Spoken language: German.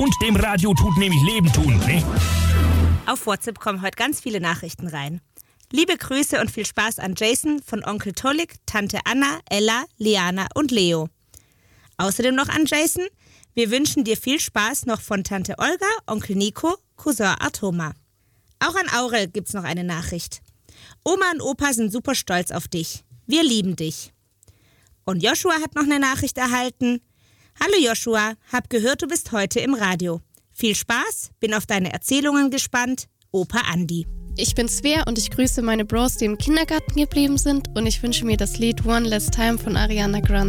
Und dem Radio tut nämlich Leben tun, ne? Auf WhatsApp kommen heute ganz viele Nachrichten rein. Liebe Grüße und viel Spaß an Jason von Onkel Tollik, Tante Anna, Ella, Liana und Leo. Außerdem noch an Jason: Wir wünschen dir viel Spaß noch von Tante Olga, Onkel Nico, Cousin Artoma. Auch an Aurel gibt's noch eine Nachricht. Oma und Opa sind super stolz auf dich. Wir lieben dich. Und Joshua hat noch eine Nachricht erhalten. Hallo Joshua, hab gehört, du bist heute im Radio. Viel Spaß, bin auf deine Erzählungen gespannt. Opa Andi. Ich bin Svea und ich grüße meine Bros, die im Kindergarten geblieben sind, und ich wünsche mir das Lied One Last Time von Ariana Grande.